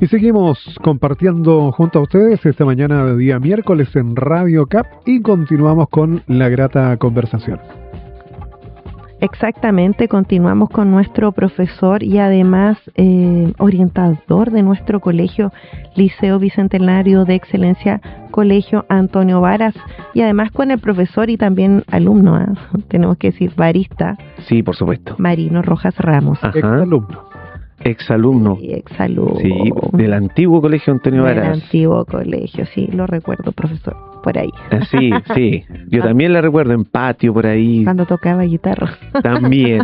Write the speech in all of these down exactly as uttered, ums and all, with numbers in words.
Y seguimos compartiendo junto a ustedes esta mañana de día miércoles en Radio C A P y continuamos con la grata conversación. Exactamente, continuamos con nuestro profesor y además eh, orientador de nuestro colegio Liceo Bicentenario de Excelencia, Colegio Antonio Varas, y además con el profesor y también alumno, ¿eh? Tenemos que decir barista. Sí, por supuesto. Marino Rojas Ramos. Ajá. Exalumno. Exalumno. Sí, exalumno. Sí, del antiguo Colegio Antonio Del Varas. antiguo colegio, sí, lo recuerdo, profesor, por ahí. Sí, sí. Yo también la recuerdo en patio, por ahí. Cuando tocaba guitarra. También.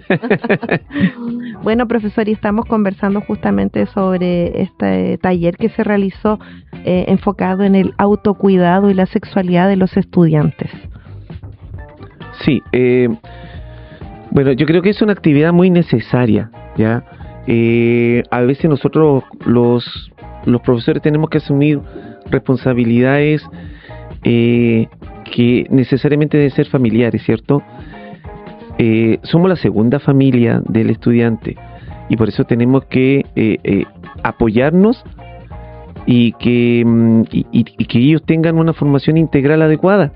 Bueno, profesor, y estamos conversando justamente sobre este taller que se realizó eh, enfocado en el autocuidado y la sexualidad de los estudiantes. Sí, eh, bueno, yo creo que es una actividad muy necesaria, ¿ya? Eh, a veces nosotros los, los profesores tenemos que asumir responsabilidades eh, que necesariamente deben ser familiares, ¿cierto? Eh, somos la segunda familia del estudiante y por eso tenemos que eh, eh, apoyarnos y que, y, y, y que ellos tengan una formación integral adecuada.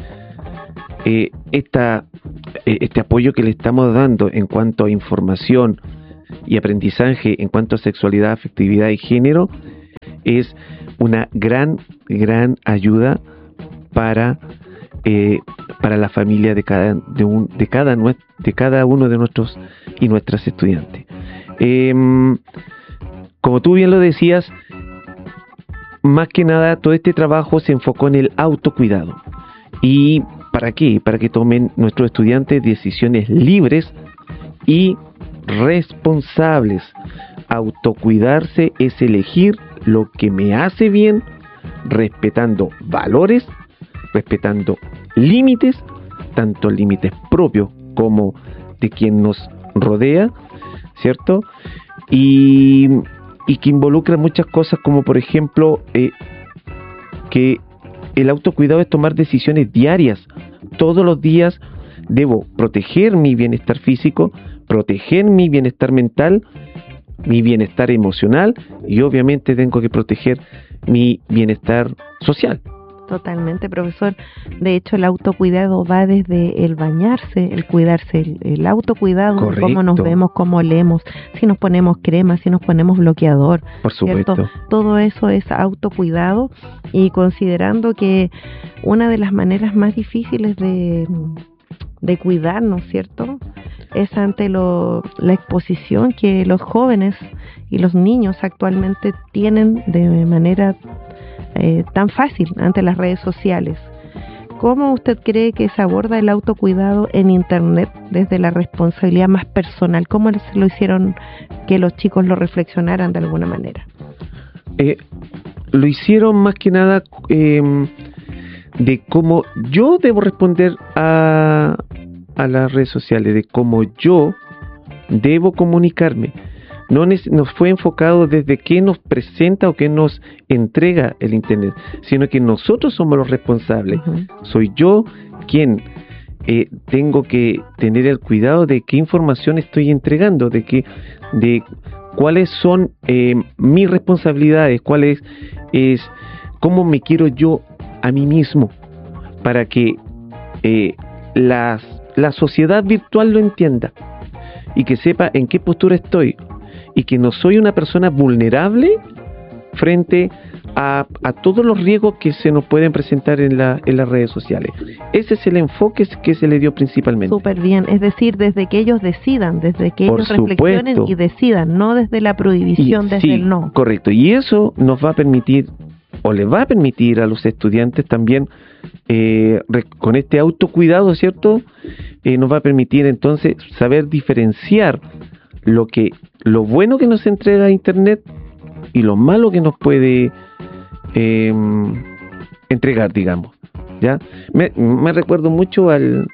Eh, esta, eh, este apoyo que le estamos dando en cuanto a información y aprendizaje en cuanto a sexualidad, afectividad y género es una gran, gran ayuda para eh, para la familia de cada de, un, de cada de cada uno de nuestros y nuestras estudiantes. Eh, como tú bien lo decías, más que nada todo este trabajo se enfocó en el autocuidado. ¿Y para qué? Para que tomen nuestros estudiantes decisiones libres y responsables. Autocuidarse es elegir lo que me hace bien, respetando valores, respetando límites, tanto límites propios como de quien nos rodea, ¿cierto? Y, y que involucra muchas cosas como por ejemplo eh, que el autocuidado es tomar decisiones diarias. Todos los días debo proteger mi bienestar físico, proteger mi bienestar mental, mi bienestar emocional y obviamente tengo que proteger mi bienestar social. Totalmente, profesor. De hecho, el autocuidado va desde el bañarse, el cuidarse, el, el autocuidado, Correcto. Cómo nos vemos, cómo leemos, si nos ponemos crema, si nos ponemos bloqueador. Por supuesto. ¿Cierto? Todo eso es autocuidado y considerando que una de las maneras más difíciles de, de cuidarnos, ¿cierto?, es ante lo, la exposición que los jóvenes y los niños actualmente tienen de manera eh, tan fácil ante las redes sociales. ¿Cómo usted cree que se aborda el autocuidado en Internet desde la responsabilidad más personal? ¿Cómo se lo hicieron que los chicos lo reflexionaran de alguna manera? Eh, lo hicieron más que nada eh, de cómo yo debo responder a, a las redes sociales, de cómo yo debo comunicarme. No nos fue enfocado desde qué nos presenta o qué nos entrega el Internet, sino que nosotros somos los responsables. Uh-huh. Soy yo quien eh, tengo que tener el cuidado de qué información estoy entregando, de que, de cuáles son eh, mis responsabilidades, cuáles es cómo me quiero yo a mí mismo, para que eh, las, la sociedad virtual lo entienda y que sepa en qué postura estoy. Y que no soy una persona vulnerable frente a, a todos los riesgos que se nos pueden presentar en, la, en las redes sociales. Ese es el enfoque que se le dio principalmente. Súper bien, es decir, desde que ellos decidan, desde que Por ellos supuesto. reflexionen y decidan, no desde la prohibición, y, desde sí, el no. Correcto, y eso nos va a permitir, o les va a permitir a los estudiantes también, eh, con este autocuidado, ¿cierto? Eh, nos va a permitir entonces saber diferenciar lo que lo bueno que nos entrega Internet y lo malo que nos puede eh, entregar, digamos, ¿ya? Me, me recuerdo mucho al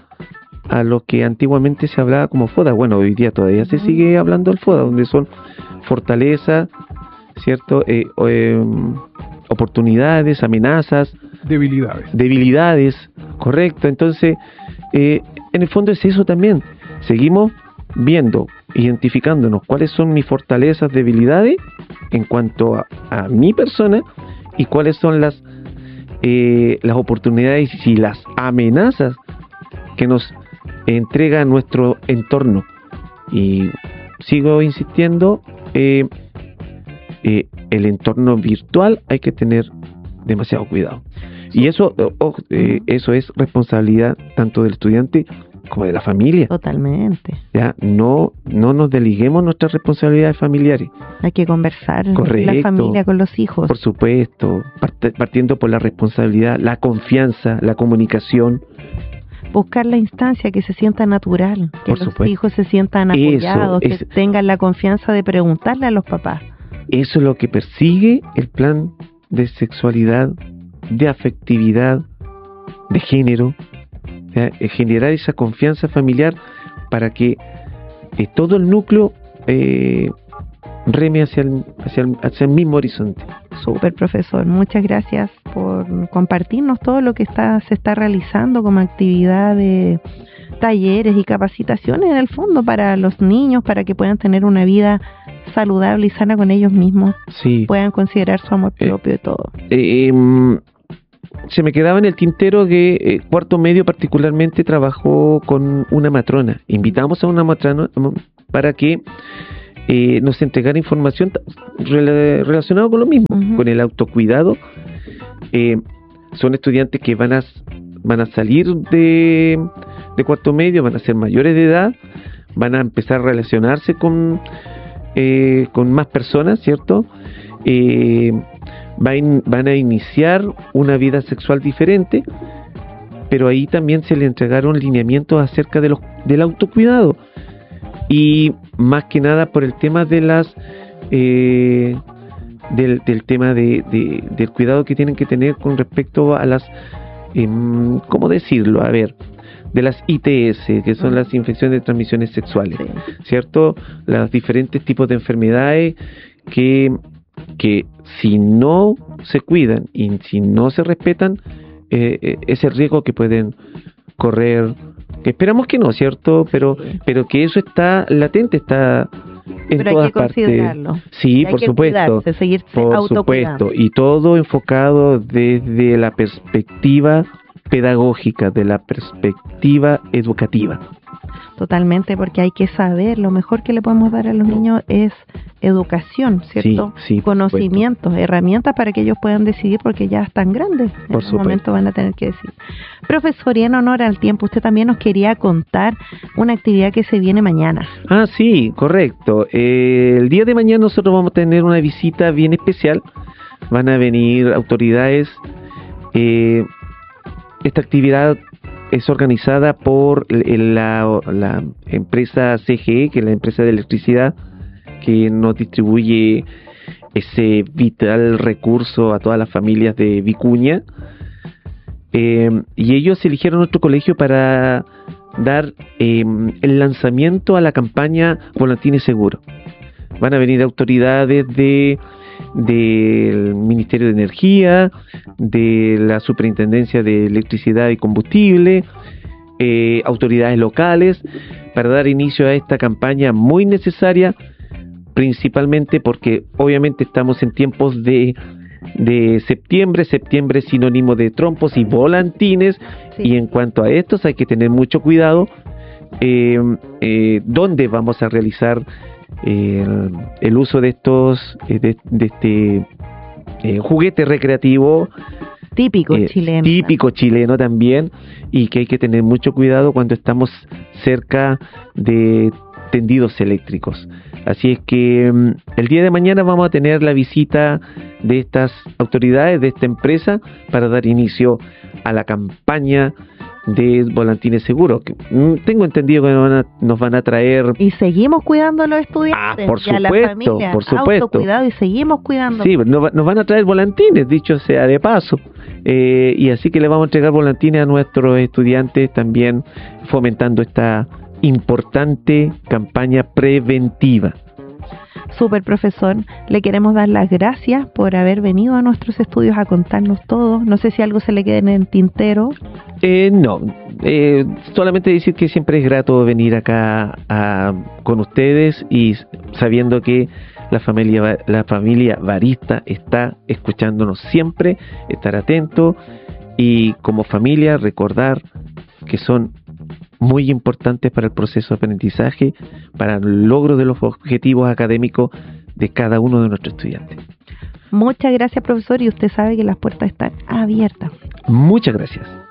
a lo que antiguamente se hablaba como FODA. Bueno, hoy día todavía se sigue hablando del FODA, donde son fortalezas, ¿cierto? Eh, eh, oportunidades, amenazas, debilidades. Debilidades, correcto. Entonces, eh, en el fondo es eso también. Seguimos viendo, identificándonos cuáles son mis fortalezas, debilidades, en cuanto a, a mi persona y cuáles son las eh, las oportunidades y las amenazas que nos entrega nuestro entorno. Y sigo insistiendo, eh, eh, el entorno virtual hay que tener demasiado cuidado. Y eso, oh, eh, eso es responsabilidad tanto del estudiante como de la familia. Totalmente. Ya, no, no nos deliguemos nuestras responsabilidades familiares. Hay que conversar Correcto. La familia con los hijos. Por supuesto, part- partiendo por la responsabilidad, la confianza, la comunicación. Buscar la instancia que se sienta natural, que Por los supuesto. hijos se sientan apoyados, Eso, que es- tengan la confianza de preguntarle a los papás. Eso es lo que persigue el plan de sexualidad, de afectividad, de género, ¿ya? Eh, generar esa confianza familiar para que eh, todo el núcleo eh, reme hacia el, hacia, el, hacia el mismo horizonte. Súper, profesor. Muchas gracias por compartirnos todo lo que está se está realizando como actividad de talleres y capacitaciones en el fondo para los niños, para que puedan tener una vida saludable y sana con ellos mismos, Sí. puedan considerar su amor propio y todo. Eh, em, se me quedaba en el tintero que eh, Cuarto Medio particularmente trabajó con una matrona. Invitamos a una matrona para que eh, nos entregara información t- rela- relacionada con lo mismo, Ujú. con el autocuidado. Eh, son estudiantes que van a s- van a salir de, de Cuarto Medio, van a ser mayores de edad, van a empezar a relacionarse con eh, con más personas, ¿cierto? Eh, va in- van a iniciar una vida sexual diferente, pero ahí también se le entregaron lineamientos acerca de los, del autocuidado y más que nada por el tema de las eh, del, del tema de, de- del cuidado que tienen que tener con respecto a las em, ¿cómo decirlo? A ver, de las I T S, que son las infecciones de transmisiones sexuales, Sí. ¿cierto? Los diferentes tipos de enfermedades que, que si no se cuidan y si no se respetan, eh, eh, es el riesgo que pueden correr, que esperamos que no, ¿cierto? Pero, Sí. pero que eso está latente, está en Pero hay todas que considerarlo. partes. Sí, Y hay por que supuesto. cuidarse, seguirse Por autocuidando. supuesto, y todo enfocado desde la perspectiva pedagógica, de la perspectiva educativa. Totalmente, porque hay que saber, lo mejor que le podemos dar a los niños es educación, ¿cierto? Sí, sí, por Conocimientos, herramientas para que ellos puedan decidir porque ya están grandes. En Por un supuesto. momento van a tener que decidir. Profesor, y en honor al tiempo, usted también nos quería contar una actividad que se viene mañana. Ah, sí, correcto. Eh, el día de mañana nosotros vamos a tener una visita bien especial. Van a venir autoridades. Eh, esta actividad es organizada por l- la, la empresa C G E, que es la empresa de electricidad, que nos distribuye ese vital recurso a todas las familias de Vicuña. Eh, y ellos eligieron nuestro colegio para dar eh, el lanzamiento a la campaña Volantines Seguro. Van a venir autoridades de del Ministerio de Energía, de la Superintendencia de Electricidad y Combustible, eh, autoridades locales, para dar inicio a esta campaña muy necesaria, principalmente porque obviamente estamos en tiempos de de septiembre, septiembre es sinónimo de trompos y volantines, Sí. y en cuanto a estos hay que tener mucho cuidado eh, eh, dónde vamos a realizar eh, el, el uso de estos eh, de, de este eh, juguete recreativo Típico eh, chileno. típico chileno también, y que hay que tener mucho cuidado cuando estamos cerca de tendidos eléctricos. Así es que mm, el día de mañana vamos a tener la visita de estas autoridades, de esta empresa, para dar inicio a la campaña de volantines seguros. Que, mm, tengo entendido que nos van a, nos van a traer... Y seguimos cuidando a los estudiantes Ah, por y a la supuesto, familia. por supuesto. Autocuidado y seguimos cuidando. Sí, nos, va- nos van a traer volantines, dicho sea de paso. Eh, y así que le vamos a entregar volantines a nuestros estudiantes, también fomentando esta importante campaña preventiva. Súper, profesor. Le queremos dar las gracias por haber venido a nuestros estudios a contarnos todo. No sé si algo se le quede en el tintero. Eh, no, eh, solamente decir que siempre es grato venir acá a, con ustedes y sabiendo que la familia la familia Barista está escuchándonos siempre, estar atento y como familia recordar que son muy importantes para el proceso de aprendizaje, para el logro de los objetivos académicos de cada uno de nuestros estudiantes. Muchas gracias, profesor, y usted sabe que las puertas están abiertas. Muchas gracias.